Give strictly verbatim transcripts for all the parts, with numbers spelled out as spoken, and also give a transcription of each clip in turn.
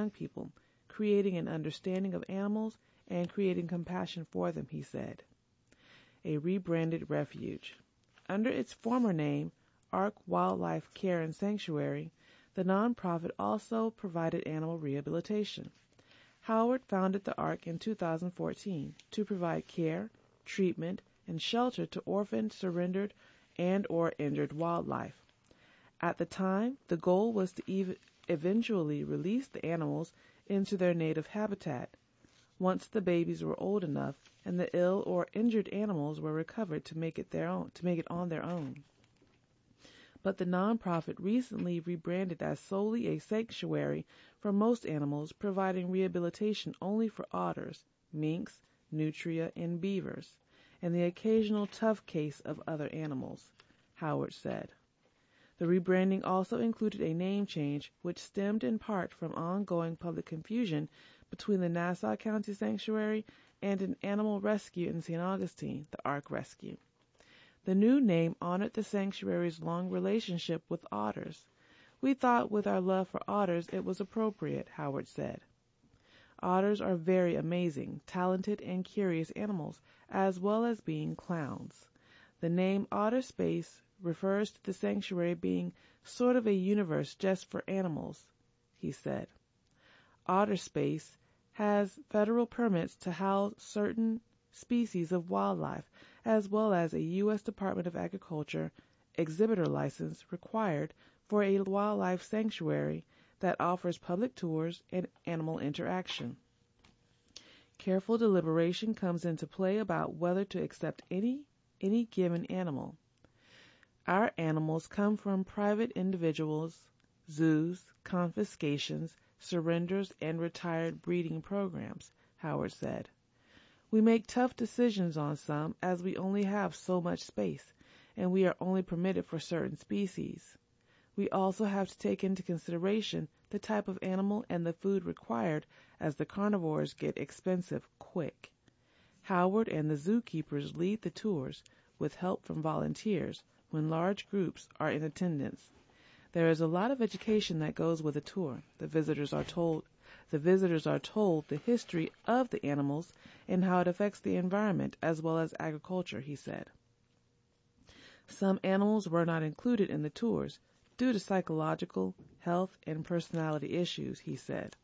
young people, creating an understanding of animals and creating compassion for them, he said. A rebranded refuge. Under its former name, Ark Wildlife Care and Sanctuary, the nonprofit also provided animal rehabilitation. Howard founded the Ark in two thousand fourteen to provide care, treatment, and shelter to orphaned, surrendered, and or injured wildlife. At the time, the goal was to ev- eventually release the animals into their native habitat once the babies were old enough and the ill or injured animals were recovered to make it their own, to make it on their own. But the nonprofit recently rebranded as solely a sanctuary for most animals, providing rehabilitation only for otters, minks, nutria, and beavers, and the occasional tough case of other animals, Howard said. The rebranding also included a name change, which stemmed in part from ongoing public confusion between the Nassau County Sanctuary and an animal rescue in Saint Augustine, the Ark Rescue. The new name honored the sanctuary's long relationship with otters. We thought with our love for otters it was appropriate, Howard said. Otters are very amazing, talented, and curious animals, as well as being clowns. The name Otter Space refers to the sanctuary being sort of a universe just for animals, he said. Otter Space has federal permits to house certain species of wildlife, as well as a U S Department of Agriculture exhibitor license required for a wildlife sanctuary that offers public tours and animal interaction. Careful deliberation comes into play about whether to accept any any given animal. Our animals come from private individuals, zoos, confiscations, surrenders, and retired breeding programs, Howard said. We make tough decisions on some as we only have so much space, and we are only permitted for certain species. We also have to take into consideration the type of animal and the food required as the carnivores get expensive quick. Howard and the zookeepers lead the tours with help from volunteers when large groups are in attendance. There is a lot of education that goes with a tour. The visitors are told the visitors are told the history of the animals and how it affects the environment as well as agriculture, he said. Some animals were not included in the tours due to psychological, health, and personality issues, he said.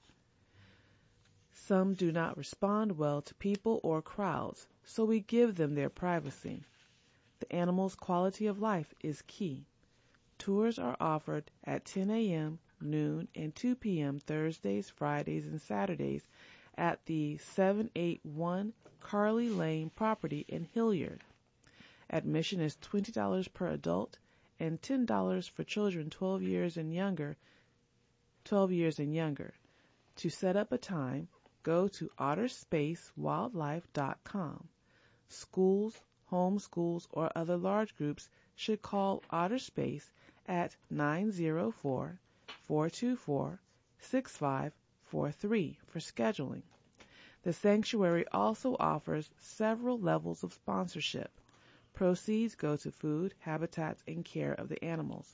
Some do not respond well to people or crowds, so we give them their privacy. The animal's quality of life is key. Tours are offered at ten a.m., noon, and two p.m. Thursdays, Fridays, and Saturdays at the seven eighty-one Carly Lane property in Hilliard. Admission is twenty dollars per adult and ten dollars for children twelve years and younger. twelve years and younger. To set up a time, go to otter space wildlife dot com. Schools, home schools, or other large groups should call Otter Space at nine zero four, four two four, six five four three for scheduling. The sanctuary also offers several levels of sponsorship. Proceeds go to food, habitats, and care of the animals.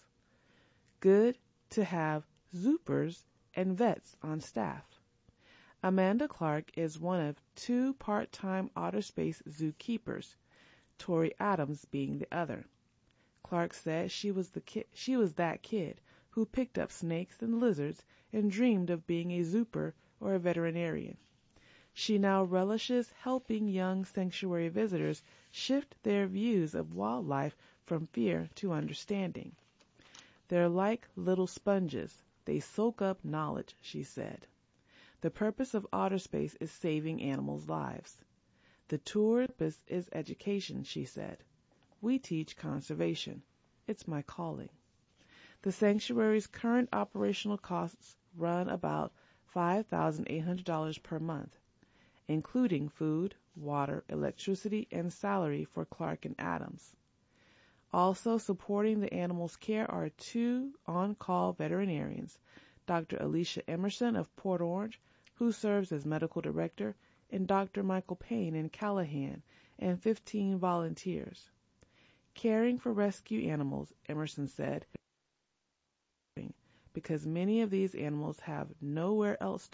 Good to have zoopers and vets on staff. Amanda Clark is one of two part-time Otter Space zookeepers, Tori Adams being the other. Clark said she was the ki- she was that kid who picked up snakes and lizards and dreamed of being a zooper or a veterinarian. She now relishes helping young sanctuary visitors shift their views of wildlife from fear to understanding. They're like little sponges. They soak up knowledge, she said. The purpose of Otter Space is saving animals' lives. The tour purpose is education, she said. We teach conservation. It's my calling. The sanctuary's current operational costs run about five thousand eight hundred dollars per month, including food, water, electricity, and salary for Clark and Adams. Also supporting the animals' care are two on-call veterinarians, Doctor Alicia Emerson of Port Orange, who serves as medical director, and Doctor Michael Payne in Callahan, and fifteen volunteers. Caring for rescue animals, Emerson said, because many of these animals have nowhere else